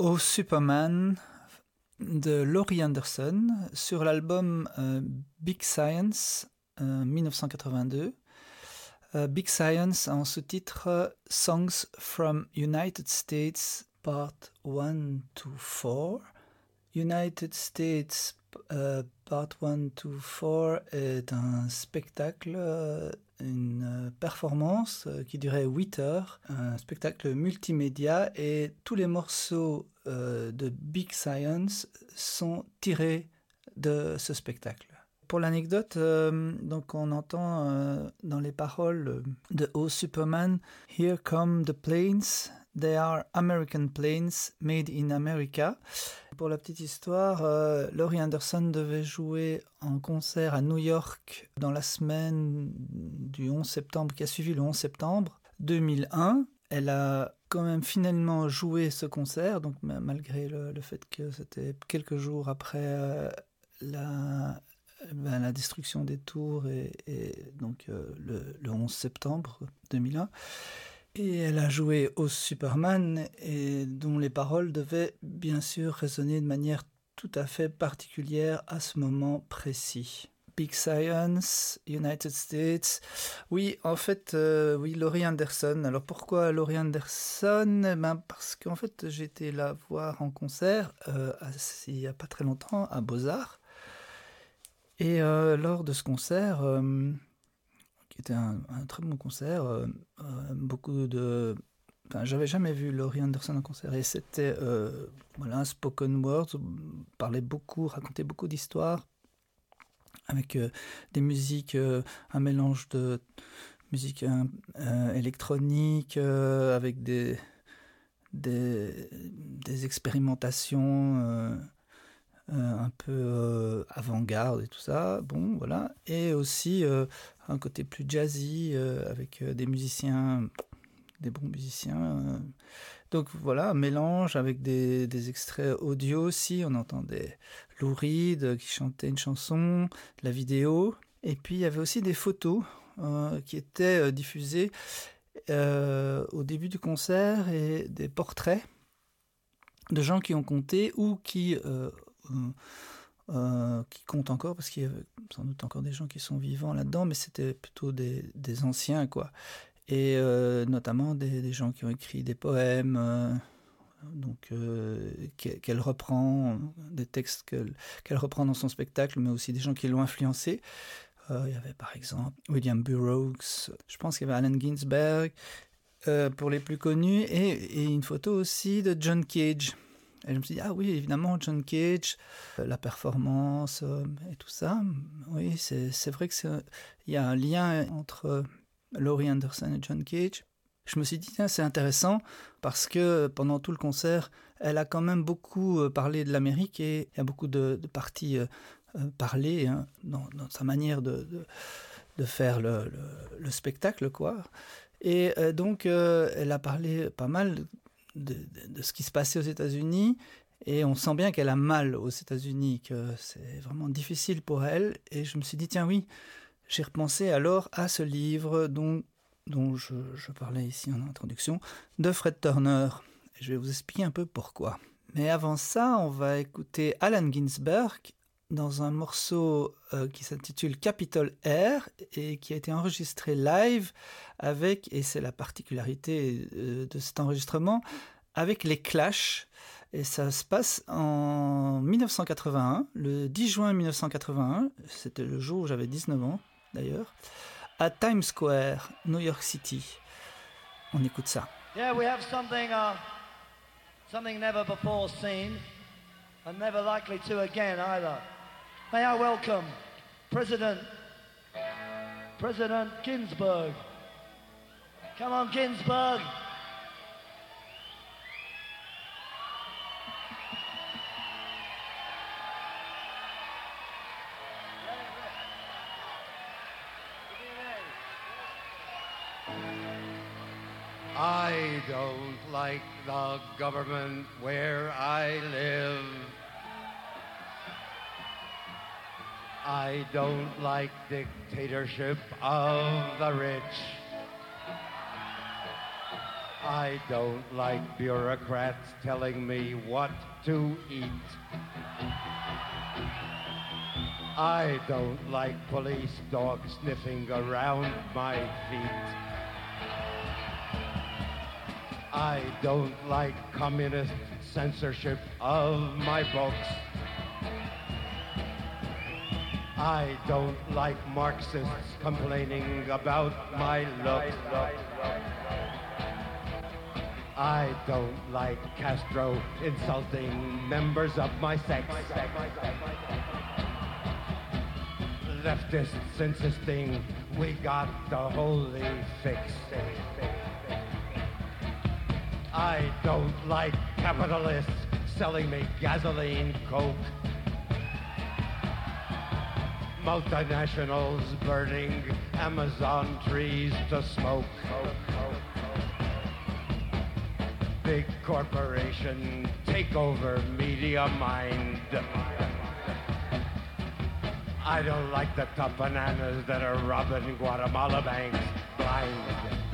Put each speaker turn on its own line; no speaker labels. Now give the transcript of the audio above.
Oh Superman de Laurie Anderson sur l'album Big Science 1982. Big Science en sous-titre Songs from United States Part 1 to 4. United States Part 1 to 4 est un spectacle, une performance qui durait 8 heures, un spectacle multimédia, et tous les morceaux de Big Science sont tirés de ce spectacle. Pour l'anecdote, donc on entend dans les paroles de Oh Superman, Here come the planes, they are American planes made in America. Pour la petite histoire, Laurie Anderson devait jouer en concert à New York dans la semaine du 11 septembre, qui a suivi le 11 septembre 2001. Elle a quand même finalement joué ce concert, donc malgré le fait que c'était quelques jours après la destruction des tours et donc le 11 septembre 2001. Et elle a joué au Superman, et dont les paroles devaient bien sûr résonner de manière tout à fait particulière à ce moment précis. Big Science, United States. Oui, en fait, oui, Laurie Anderson. Alors pourquoi Laurie Anderson ? Parce qu'en fait, j'étais la voir en concert il n'y a pas très longtemps à Beaux-Arts. Et lors de ce concert, qui était un très bon concert, j'avais jamais vu Laurie Anderson en concert, et c'était un spoken word, parlait beaucoup, racontait beaucoup d'histoires, avec des musiques, un mélange de musique électronique, avec des expérimentations un peu avant-garde et tout ça, bon voilà, et aussi un côté plus jazzy avec des musiciens, des bons musiciens, donc voilà, un mélange avec des extraits audio aussi. On entendait Lou Reed qui chantait une chanson, la vidéo, et puis il y avait aussi des photos qui étaient diffusées au début du concert, et des portraits de gens qui ont compté ou qui comptent encore, parce qu'il y avait sans doute encore des gens qui sont vivants là-dedans, mais c'était plutôt des anciens, quoi. Et notamment des gens qui ont écrit des poèmes, qu'elle reprend, des textes qu'elle reprend dans son spectacle, mais aussi des gens qui l'ont influencé. Il y avait par exemple William Burroughs, je pense qu'il y avait Allen Ginsberg, pour les plus connus, et une photo aussi de John Cage. Et je me suis dit, ah oui, évidemment, John Cage, la performance et tout ça. Oui, c'est vrai qu'il y a un lien entre Laurie Anderson et John Cage. Je me suis dit, tiens, c'est intéressant, parce que pendant tout le concert, elle a quand même beaucoup parlé de l'Amérique, et il y a beaucoup de parties parlées, hein, dans sa manière de faire le spectacle, quoi. Et donc, elle a parlé pas mal de ce qui se passait aux États-Unis, et on sent bien qu'elle a mal aux États-Unis, que c'est vraiment difficile pour elle. Et je me suis dit, tiens, oui, j'ai repensé alors à ce livre dont je parlais ici en introduction, de Fred Turner. Et je vais vous expliquer un peu pourquoi. Mais avant ça, on va écouter Allen Ginsberg dans un morceau qui s'intitule Capitol Air, et qui a été enregistré live avec, et c'est la particularité de cet enregistrement, avec les Clash. Et ça se passe en 1981, le 10 juin 1981, c'était le jour où j'avais 19 ans d'ailleurs, à Times Square, New York City. On écoute ça.
Yeah, we have something never before seen, and never likely to again either. May I welcome President Ginsberg. Come on, Ginsberg.
I don't like the government where I live. I don't like dictatorship of the rich. I don't like bureaucrats telling me what to eat. I don't like police dogs sniffing around my feet. I don't like communist censorship of my books. I don't like Marxists complaining about my looks. I don't like Castro insulting members of my sex. Leftists insisting we got the holy fix. I don't like capitalists selling me gasoline, coke. Multinationals burning Amazon trees to smoke. Big corporation take over media mind. I don't like the top bananas that are robbing Guatemala banks blind.